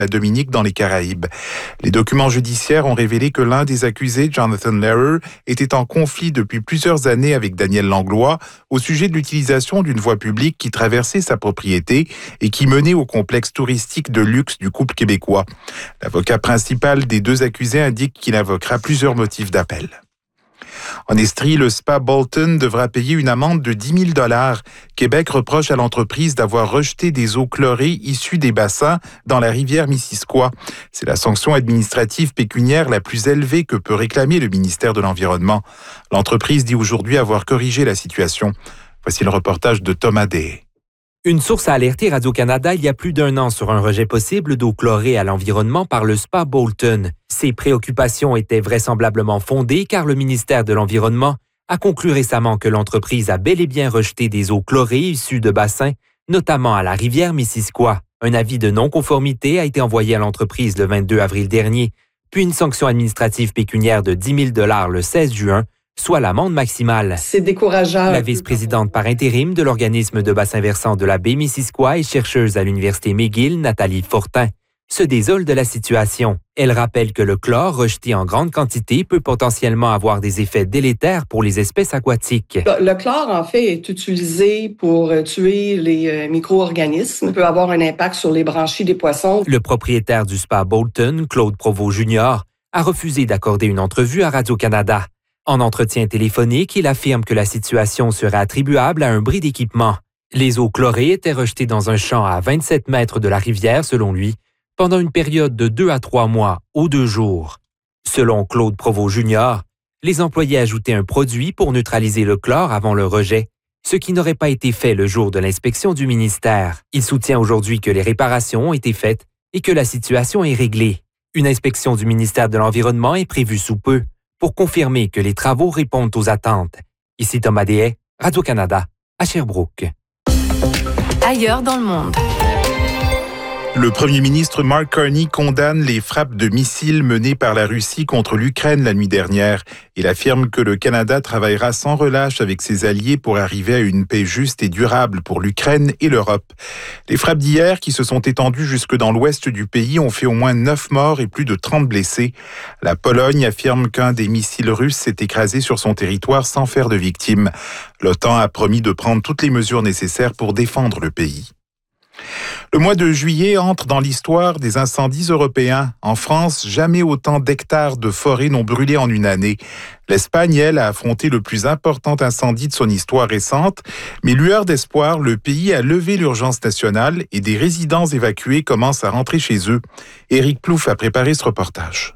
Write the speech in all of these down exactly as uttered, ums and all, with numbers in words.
la Dominique dans les Caraïbes. Les documents judiciaires ont révélé que l'un des accusés, Jonathan Lehrer, était en conflit depuis plusieurs années avec Daniel Langlois au sujet de l'utilisation d'une voie publique qui traversait sa propriété et qui menait au complexe touristique de luxe du couple québécois. L'avocat principal des deux accusés indique qu'il invoquera plusieurs motifs d'appel. En Estrie, le spa Bolton devra payer une amende de dix mille dollars. Québec reproche à l'entreprise d'avoir rejeté des eaux chlorées issues des bassins dans la rivière Missisquoi. C'est la sanction administrative pécuniaire la plus élevée que peut réclamer le ministère de l'Environnement. L'entreprise dit aujourd'hui avoir corrigé la situation. Voici le reportage de Thomas Day. Une source a alerté Radio-Canada il y a plus d'un an sur un rejet possible d'eau chlorée à l'environnement par le spa Bolton. Ces préoccupations étaient vraisemblablement fondées car le ministère de l'Environnement a conclu récemment que l'entreprise a bel et bien rejeté des eaux chlorées issues de bassins, notamment à la rivière Missisquoi. Un avis de non-conformité a été envoyé à l'entreprise le vingt-deux avril dernier, puis une sanction administrative pécuniaire de dix mille dollars le seize juin, soit l'amende maximale. C'est décourageant. La vice-présidente par intérim de l'organisme de bassin versant de la baie Missisquoi et chercheuse à l'Université McGill, Nathalie Fortin, se désole de la situation. Elle rappelle que le chlore rejeté en grande quantité peut potentiellement avoir des effets délétères pour les espèces aquatiques. Le chlore, en fait, est utilisé pour tuer les micro-organismes. Il peut avoir un impact sur les branchies des poissons. Le propriétaire du spa Bolton, Claude Provost junior, a refusé d'accorder une entrevue à Radio-Canada. En entretien téléphonique, il affirme que la situation serait attribuable à un bris d'équipement. Les eaux chlorées étaient rejetées dans un champ à vingt-sept mètres de la rivière, selon lui, pendant une période de deux à trois mois ou deux jours. Selon Claude Provost junior, les employés ajoutaient un produit pour neutraliser le chlore avant le rejet, ce qui n'aurait pas été fait le jour de l'inspection du ministère. Il soutient aujourd'hui que les réparations ont été faites et que la situation est réglée. Une inspection du ministère de l'Environnement est prévue sous peu, pour confirmer que les travaux répondent aux attentes. Ici Thomas Déhay, Radio-Canada, à Sherbrooke. Ailleurs dans le monde. Le premier ministre Mark Carney condamne les frappes de missiles menées par la Russie contre l'Ukraine la nuit dernière. Il affirme que le Canada travaillera sans relâche avec ses alliés pour arriver à une paix juste et durable pour l'Ukraine et l'Europe. Les frappes d'hier, qui se sont étendues jusque dans l'ouest du pays, ont fait au moins neuf morts et plus de trente blessés. La Pologne affirme qu'un des missiles russes s'est écrasé sur son territoire sans faire de victimes. L'OTAN a promis de prendre toutes les mesures nécessaires pour défendre le pays. Le mois de juillet entre dans l'histoire des incendies européens. En France, jamais autant d'hectares de forêt n'ont brûlé en une année. L'Espagne, elle, a affronté le plus important incendie de son histoire récente, mais lueur d'espoir, le pays a levé l'urgence nationale et des résidents évacués commencent à rentrer chez eux. Éric Plouffe a préparé ce reportage.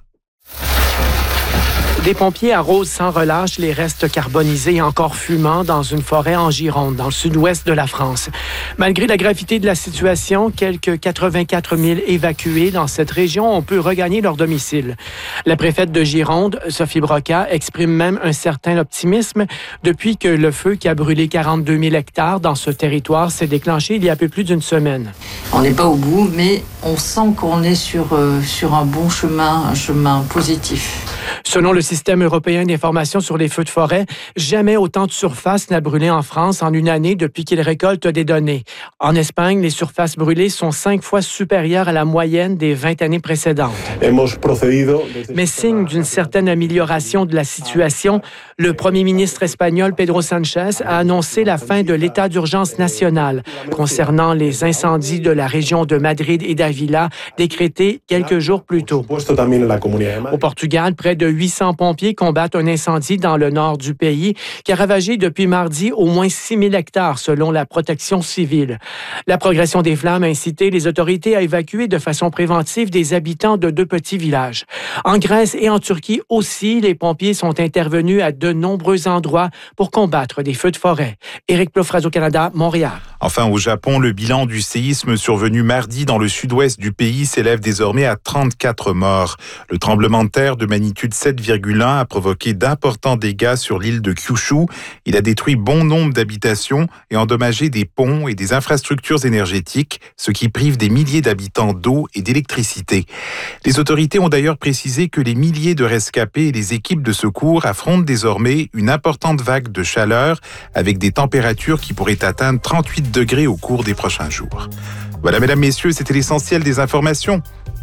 Des pompiers arrosent sans relâche les restes carbonisés encore fumants dans une forêt en Gironde, dans le sud-ouest de la France. Malgré la gravité de la situation, quelques quatre-vingt-quatre mille évacués dans cette région ont pu regagner leur domicile. La préfète de Gironde, Sophie Broca, exprime même un certain optimisme depuis que le feu qui a brûlé quarante-deux mille hectares dans ce territoire s'est déclenché il y a un peu plus d'une semaine. On n'est pas au bout, mais on sent qu'on est sur, euh, sur un bon chemin, un chemin positif. Selon le système européen d'information sur les feux de forêt, jamais autant de surface n'a brûlé en France en une année depuis qu'il récolte des données. En Espagne, les surfaces brûlées sont cinq fois supérieures à la moyenne des vingt années précédentes. Mais signe d'une certaine amélioration de la situation, le premier ministre espagnol Pedro Sánchez a annoncé la fin de l'état d'urgence national concernant les incendies de la région de Madrid et d'Ávila, décrétés quelques jours plus tôt. Au Portugal, près de huit cents pompiers combattent un incendie dans le nord du pays qui a ravagé depuis mardi au moins six mille hectares selon la protection civile. La progression des flammes a incité les autorités à évacuer de façon préventive des habitants de deux petits villages. En Grèce et en Turquie aussi, les pompiers sont intervenus à de nombreux endroits pour combattre des feux de forêt. Éric Plouffe, Radio-Canada, Montréal. Enfin, au Japon, le bilan du séisme survenu mardi dans le sud-ouest du pays s'élève désormais à trente-quatre morts. Le tremblement de terre de magnitude sept virgule un a provoqué d'importants dégâts sur l'île de Kyushu. Il a détruit bon nombre d'habitations et endommagé des ponts et des infrastructures énergétiques, ce qui prive des milliers d'habitants d'eau et d'électricité. Les autorités ont d'ailleurs précisé que les milliers de rescapés et les équipes de secours affrontent désormais une importante vague de chaleur avec des températures qui pourraient atteindre trente-huit degrés au cours des prochains jours. Voilà, mesdames, messieurs, c'était l'essentiel des informations.